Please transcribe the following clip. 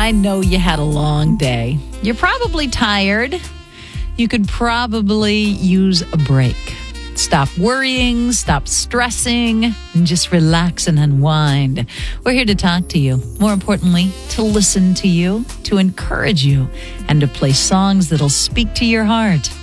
I know you had a long day. You're probably tired. You could probably use a break. Stop worrying, stop stressing, and just relax and unwind. We're here to talk to you. More importantly, to listen to you, to encourage you, and to play songs that'll speak to your heart.